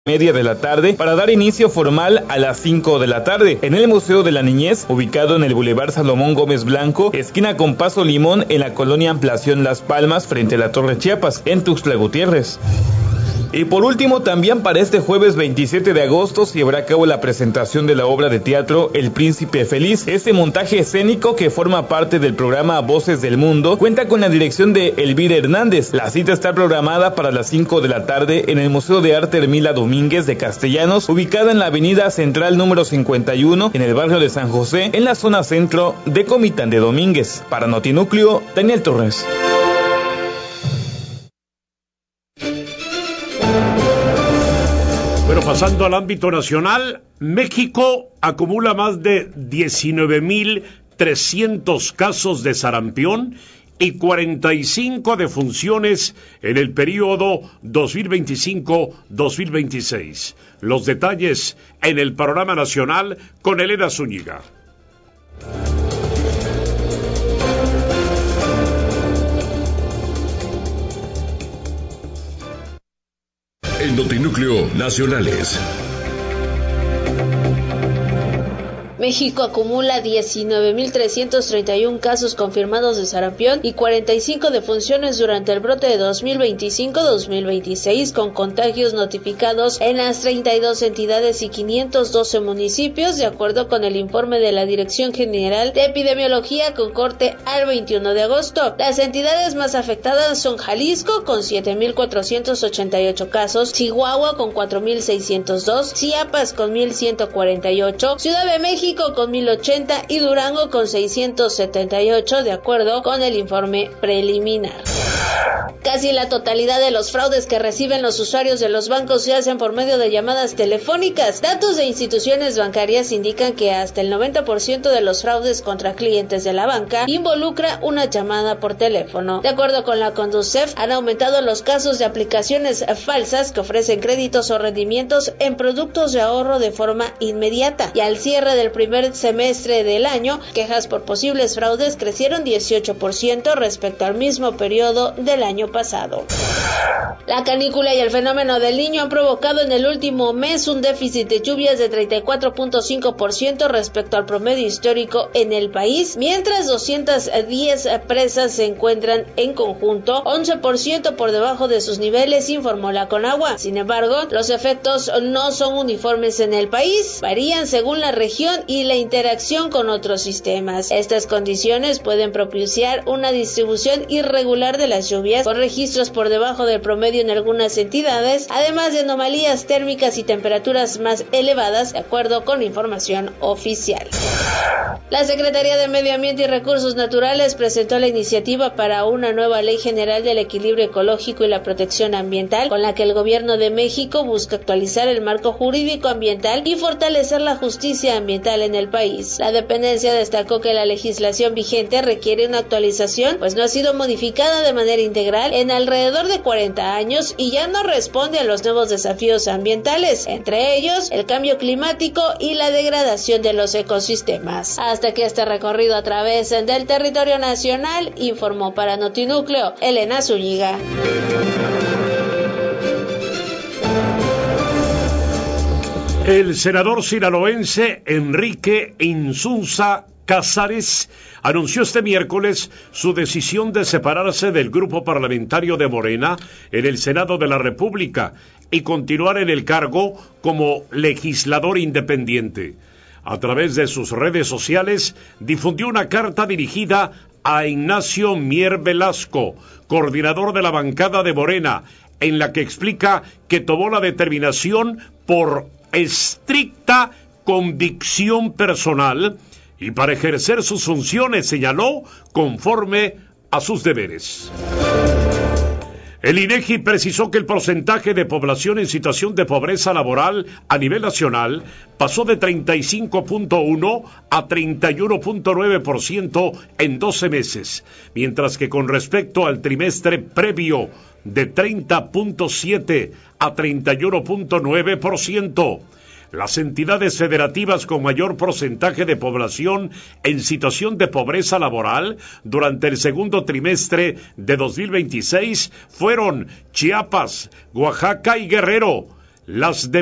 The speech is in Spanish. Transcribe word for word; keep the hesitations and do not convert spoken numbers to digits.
media de la tarde para dar inicio formal a las cinco de la tarde en el Museo de la Niñez, ubicado en el Boulevard Salomón Gómez Blanco, esquina con Paso Limón, en la colonia Ampliación Las Palmas, frente a la Torre Chiapas, en Tuxtla Gutiérrez. Y por último, también para este jueves veintisiete de agosto se llevará a cabo la presentación de la obra de teatro El Príncipe Feliz. Este montaje escénico, que forma parte del programa Voces del Mundo, cuenta con la dirección de Elvira Hernández. La cita está programada para las cinco de la tarde en el Museo de Arte Hermila Domínguez de Castellanos, ubicada en la avenida Central número cincuenta y uno, en el barrio de San José, en la zona centro de Comitán de Domínguez. Para Notinúcleo, Daniel Torres. Bueno, pasando al ámbito nacional, México acumula más de diecinueve mil trescientos casos de sarampión y cuarenta y cinco defunciones en el periodo dos mil veinticinco a dos mil veintiséis. Los detalles en el panorama nacional con Elena Zúñiga. En Notinúcleo Nacionales. México acumula diecinueve mil trescientos treinta y uno casos confirmados de sarampión y cuarenta y cinco defunciones durante el brote de dos mil veinticinco a dos mil veintiséis, con contagios notificados en las treinta y dos entidades y quinientos doce municipios, de acuerdo con el informe de la Dirección General de Epidemiología con corte al veintiuno de agosto. Las entidades más afectadas son Jalisco, con siete mil cuatrocientos ochenta y ocho casos, Chihuahua, con cuatro mil seiscientos dos, Chiapas, con mil ciento cuarenta y ocho, Ciudad de México, con mil ochenta y Durango con seiscientos setenta y ocho, de acuerdo con el informe preliminar. Casi la totalidad de los fraudes que reciben los usuarios de los bancos se hacen por medio de llamadas telefónicas. Datos de instituciones bancarias indican que hasta el noventa por ciento de los fraudes contra clientes de la banca involucra una llamada por teléfono. De acuerdo con la Conducef, han aumentado los casos de aplicaciones falsas que ofrecen créditos o rendimientos en productos de ahorro de forma inmediata. Y al cierre del primer semestre del año, quejas por posibles fraudes crecieron dieciocho por ciento respecto al mismo periodo del año pasado. La canícula y el fenómeno del Niño han provocado en el último mes un déficit de lluvias de treinta y cuatro punto cinco por ciento respecto al promedio histórico en el país, mientras doscientas diez presas se encuentran en conjunto once por ciento por debajo de sus niveles, informó la Conagua. Sin embargo, los efectos no son uniformes en el país, varían según la región y la interacción con otros sistemas. Estas condiciones pueden propiciar una distribución irregular de las lluvias, con registros por debajo del promedio en algunas entidades, además de anomalías térmicas y temperaturas más elevadas, de acuerdo con información oficial. La Secretaría de Medio Ambiente y Recursos Naturales presentó la iniciativa para una nueva Ley General del Equilibrio Ecológico y la Protección Ambiental, con la que el Gobierno de México busca actualizar el marco jurídico ambiental y fortalecer la justicia ambiental en el país. La dependencia destacó que la legislación vigente requiere una actualización, pues no ha sido modificada de manera integral en alrededor de cuarenta años y ya no responde a los nuevos desafíos ambientales, entre ellos el cambio climático y la degradación de los ecosistemas. Hasta aquí este recorrido a través del territorio nacional, informó para Notinúcleo Elena Zúñiga. El senador sinaloense Enrique Insunza Cázares anunció este miércoles su decisión de separarse del grupo parlamentario de Morena en el Senado de la República y continuar en el cargo como legislador independiente. A través de sus redes sociales difundió una carta dirigida a Ignacio Mier Velasco, coordinador de la bancada de Morena, en la que explica que tomó la determinación por estricta convicción personal y para ejercer sus funciones, señaló, conforme a sus deberes. El INEGI precisó que el porcentaje de población en situación de pobreza laboral a nivel nacional pasó de treinta y cinco punto uno a treinta y uno punto nueve por ciento en doce meses, mientras que con respecto al trimestre previo de treinta punto siete a treinta y uno punto nueve por ciento. Las entidades federativas con mayor porcentaje de población en situación de pobreza laboral durante el segundo trimestre de dos mil veintiséis fueron Chiapas, Oaxaca y Guerrero. las